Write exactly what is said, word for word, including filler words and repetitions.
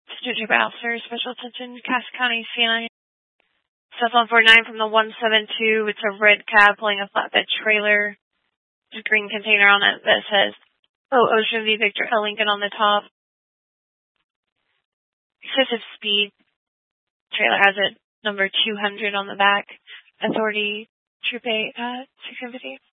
Student Trooper Officer, Special Attention, Cass County C N I. South one forty-nine from the one seven two. It's a red cab pulling a flatbed trailer. There's a green container on it that says, oh, Ocean V. Victor L. Lincoln on the top. Excessive speed. Trailer has it number two hundred on the back. Authority, Troop eight, uh, six fifty.